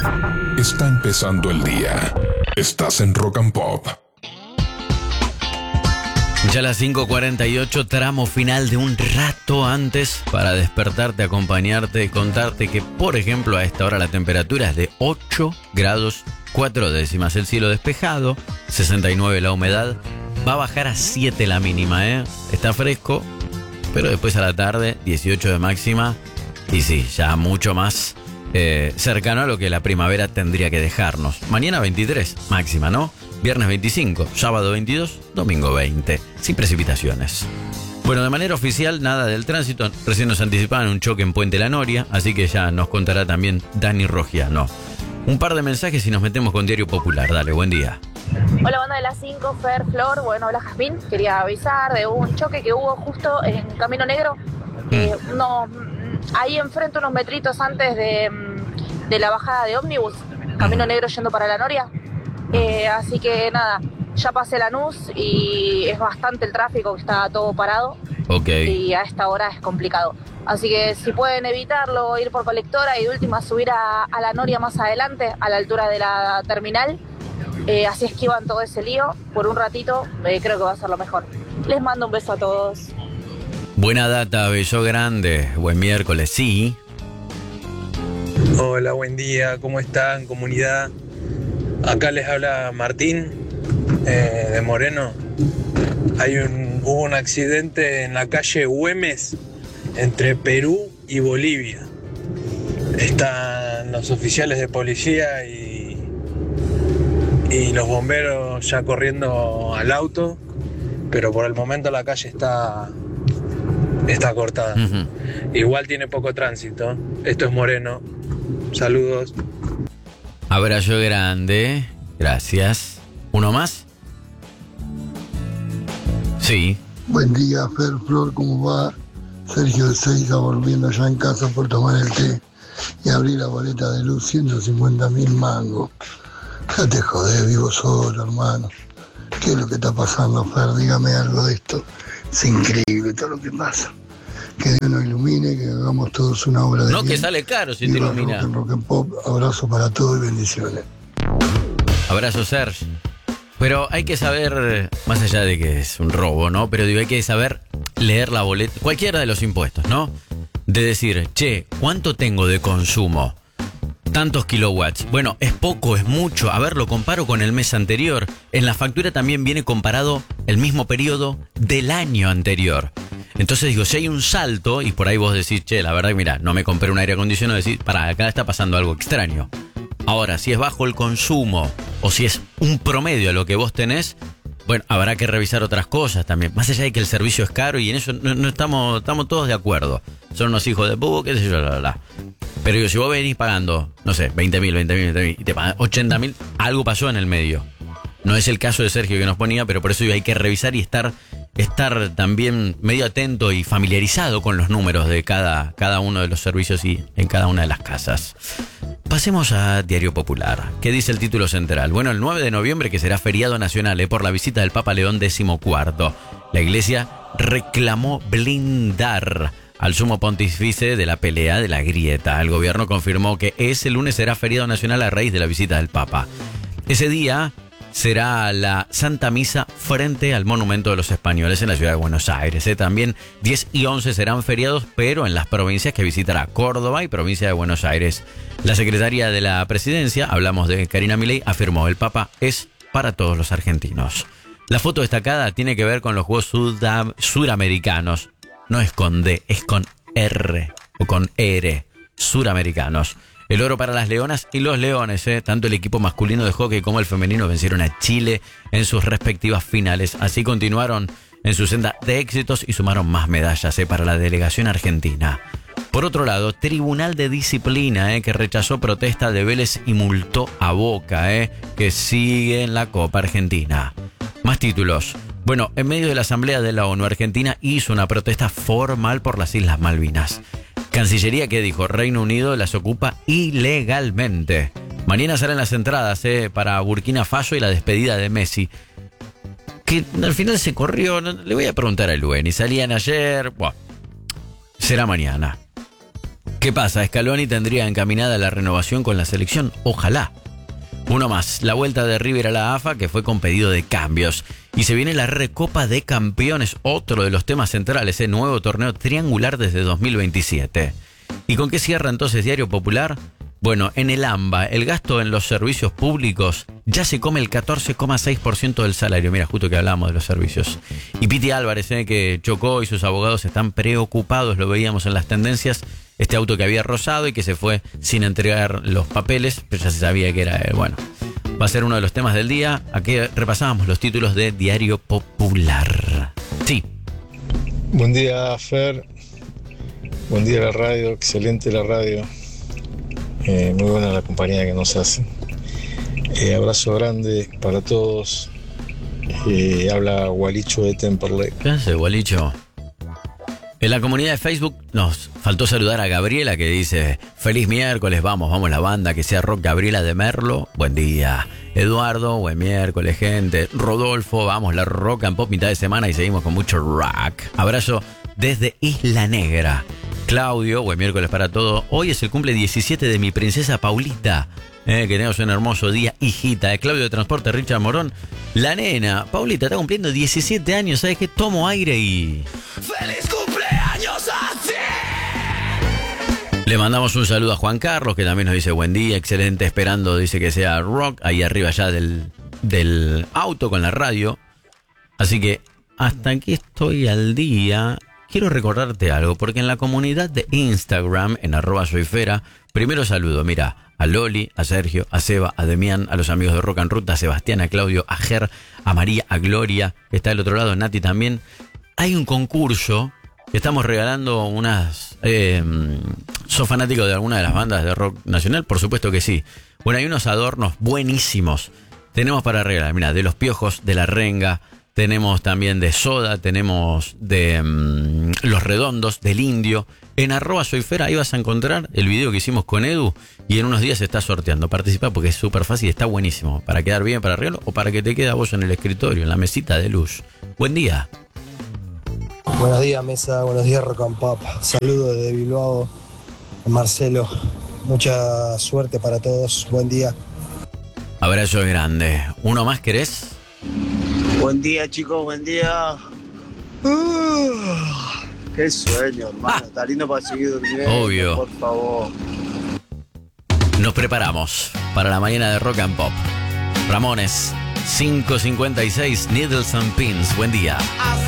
Está empezando el día. Estás en Rock and Pop. Ya a las 5:48, tramo final de un rato antes para despertarte, acompañarte y contarte que, por ejemplo, a esta hora la temperatura es de 8 grados 4 décimas. El cielo despejado, 69 la humedad. Va a bajar a 7 la mínima, ¿eh? Está fresco, pero después a la tarde, 18 de máxima. Y sí, ya mucho más cercano a lo que la primavera tendría que dejarnos. Mañana 23, máxima, ¿no? Viernes 25, sábado 22, domingo 20. Sin precipitaciones. Bueno, de manera oficial, nada del tránsito. Recién nos anticipaban un choque en Puente La Noria, así que ya nos contará también Dani Rogiano. Un par de mensajes y nos metemos con Diario Popular. Dale, buen día. Hola, banda de las 5, Fer, Flor. Bueno, hola, Jazmín. Quería avisar de un choque que hubo justo en Camino Negro. Ahí enfrente, unos metritos antes de la bajada de ómnibus. Camino Negro yendo para La Noria. Así que nada, ya pasé Lanús y es bastante el tráfico, que está todo parado. Ok. Y a esta hora es complicado. Así que si pueden evitarlo, ir por Colectora y de última subir a La Noria más adelante, a la altura de la terminal. Así esquivan todo ese lío por un ratito, creo que va a ser lo mejor. Les mando un beso a todos. Buena data, beso grande. Buen miércoles, sí. Hola, buen día, ¿cómo están, comunidad? Acá les habla Martín, de Moreno. Hubo un accidente en la calle Güemes, entre Perú y Bolivia. Están los oficiales de policía y los bomberos ya corriendo al auto, pero por el momento la calle está cortada. Uh-huh. Igual tiene poco tránsito. Esto es Moreno. Saludos. Abrazo grande. Gracias. ¿Uno más? Sí. Buen día, Fer, Flor, ¿cómo va? Sergio de Seiza volviendo ya en casa por tomar el té y abrir la boleta de luz, 150.000 mangos. Ya te jodés, vivo solo, hermano. ¿Qué es lo que está pasando, Fer? Dígame algo de esto. Es increíble todo lo que pasa. Que Dios nos ilumine, que hagamos todos una obra de No, bien. que sale caro si te ilumina. Rock and Pop, abrazo para todos y bendiciones. Abrazo, Serge. Pero hay que saber, más allá de que es un robo, ¿no? Pero digo, hay que saber leer la boleta, cualquiera de los impuestos, ¿no? De decir, che, ¿cuánto tengo de consumo? Tantos kilowatts. Bueno, ¿es poco, es mucho? A ver, lo comparo con el mes anterior. En la factura también viene comparado el mismo periodo del año anterior. Entonces digo, si hay un salto, y por ahí vos decís, che, la verdad que mira, no me compré un aire acondicionado, decís, pará, acá está pasando algo extraño. Ahora, si es bajo el consumo, o si es un promedio a lo que vos tenés, bueno, habrá que revisar otras cosas también. Más allá de que el servicio es caro y en eso no estamos todos de acuerdo. Son unos hijos de pubo, qué sé yo, bla. Pero digo, si vos venís pagando, no sé, 20.000 y te pagan 80.000, algo pasó en el medio. No es el caso de Sergio que nos ponía, pero por eso hay que revisar y estar también medio atento y familiarizado con los números de cada uno de los servicios y en cada una de las casas. Pasemos a Diario Popular. ¿Qué dice el título central? Bueno, el 9 de noviembre, que será feriado nacional por la visita del Papa León XIV. La Iglesia reclamó blindar al sumo pontífice de la pelea de la grieta. El gobierno confirmó que ese lunes será feriado nacional a raíz de la visita del Papa. Ese día será la Santa Misa frente al Monumento de los Españoles en la ciudad de Buenos Aires. También 10 y 11 serán feriados, pero en las provincias que visitará Córdoba y provincia de Buenos Aires. La secretaria de la presidencia, hablamos de Karina Milei, afirmó: el Papa es para todos los argentinos. La foto destacada tiene que ver con los Juegos Suramericanos. No es con D, es con R o con R, Suramericanos. El oro para las leonas y los leones, tanto el equipo masculino de hockey como el femenino vencieron a Chile en sus respectivas finales. Así continuaron en su senda de éxitos y sumaron más medallas para la delegación argentina. Por otro lado, Tribunal de Disciplina que rechazó protesta de Vélez y multó a Boca, que sigue en la Copa Argentina. Más títulos. Bueno, en medio de la Asamblea de la ONU, Argentina hizo una protesta formal por las Islas Malvinas. Cancillería que dijo, Reino Unido las ocupa ilegalmente. Mañana salen las entradas para Burkina Faso y la despedida de Messi, que al final se corrió. Le voy a preguntar a Lueni, salían ayer. Bueno, será mañana. ¿Qué pasa? Scaloni tendría encaminada la renovación con la selección. Ojalá. Uno más, la vuelta de River a la AFA, que fue con pedido de cambios. Y se viene la Recopa de Campeones, otro de los temas centrales, nuevo torneo triangular desde 2027. ¿Y con qué cierra entonces Diario Popular? Bueno, en el AMBA, el gasto en los servicios públicos ya se come el 14,6% del salario. Mira, justo que hablábamos de los servicios. Y Piti Álvarez, que chocó y sus abogados están preocupados, lo veíamos en las tendencias. Este auto que había rozado y que se fue sin entregar los papeles, pero ya se sabía que era él. Bueno, va a ser uno de los temas del día. Aquí repasábamos los títulos de Diario Popular. Sí. Buen día, Fer. Buen día la radio, excelente la radio. Muy buena la compañía que nos hacen. Abrazo grande para todos. Habla Gualicho de Temperley. ¿Qué hace, Gualicho? En la comunidad de Facebook nos faltó saludar a Gabriela, que dice: feliz miércoles, vamos la banda, que sea rock. Gabriela de Merlo, buen día. Eduardo, buen miércoles, gente. Rodolfo, vamos, la rock and pop mitad de semana y seguimos con mucho rock. Abrazo desde Isla Negra. Claudio, buen miércoles para todos. Hoy es el cumple 17 de mi princesa Paulita. Que tengamos un hermoso día, hijita. Claudio de Transporte, Richard Morón. La nena, Paulita, está cumpliendo 17 años. ¿Sabes qué? Tomo aire y... ¡feliz cumpleaños a ti! Le mandamos un saludo a Juan Carlos, que también nos dice buen día, excelente, esperando, dice que sea rock, ahí arriba ya del auto con la radio. Así que hasta aquí estoy al día. Quiero recordarte algo, porque en la comunidad de Instagram, en @soyfera, primero saludo, mira, a Loli, a Sergio, a Seba, a Demián, a los amigos de Rock and Ruta, a Sebastián, a Claudio, a Ger, a María, a Gloria, que está del otro lado, Nati también. Hay un concurso que estamos regalando unas... ¿Sos fanático de alguna de las bandas de rock nacional? Por supuesto que sí. Bueno, hay unos adornos buenísimos. Tenemos para regalar, mira, de Los Piojos, de La Renga, tenemos también de Soda, tenemos de Los Redondos, del Indio. En @soyfera ahí vas a encontrar el video que hicimos con Edu y en unos días se está sorteando. Participa porque es súper fácil y está buenísimo. Para quedar bien, para regalo o para que te quede a vos en el escritorio, en la mesita de luz. Buen día. Buenos días, mesa. Buenos días, Rock and Pop. Saludos desde Bilbao, Marcelo. Mucha suerte para todos. Buen día. Abrazo grande. ¿Uno más querés? Buen día, chicos, buen día. Qué sueño, hermano. Está lindo para seguir durmiendo. Obvio. Por favor. Nos preparamos para la mañana de Rock and Pop. Ramones, 5:56, Needles and Pins. Buen día.